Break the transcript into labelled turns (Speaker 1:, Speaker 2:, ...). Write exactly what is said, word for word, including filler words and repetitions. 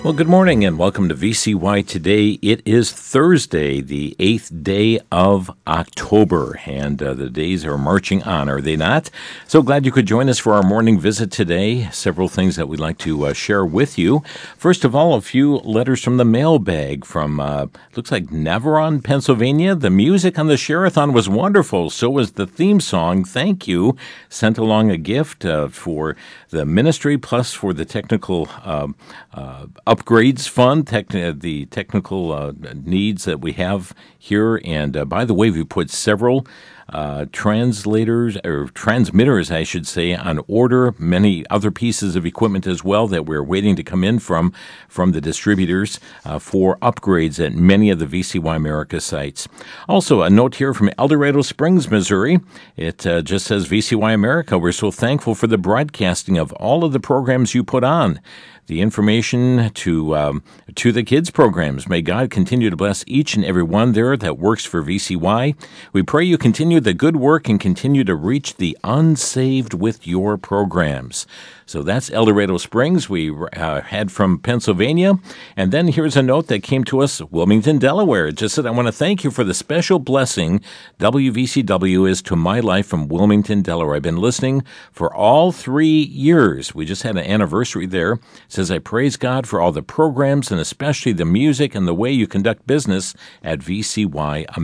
Speaker 1: Well, good morning and welcome to V C Y Today. It is Thursday, the eighth day of October, and uh, the days are marching on, are they not? So glad you could join us for our morning visit today. Several things that we'd like to uh, share with you. First of all, a few letters from the mailbag from, uh, looks like Navarone, Pennsylvania. The music on the Share-a-thon was wonderful. So was the theme song. Thank you. Sent along a gift uh, for the ministry, plus for the technical uh, uh, upgrades fund, tech, uh, the technical uh, needs that we have here. And uh, by the way, we put several uh, translators or transmitters, I should say, on order. Many other pieces of equipment as well that we're waiting to come in from from the distributors uh, for upgrades at many of the V C Y America sites. Also, a note here from El Dorado Springs, Missouri. It uh, just says, V C Y America, we're so thankful for the broadcasting of all of the programs you put on. The information to um, to the kids' programs. May God continue to bless each and every one there that works for V C Y. We pray you continue the good work and continue to reach the unsaved with your programs. So that's El Dorado Springs. We uh, had from Pennsylvania. And then here's a note that came to us, Wilmington, Delaware. It just said, I want to thank you for the special blessing W V C W is to my life from Wilmington, Delaware. I've been listening for all three years. We just had an anniversary there. It says, I praise God for all the programs and especially the music and the way you conduct business at V C Y America.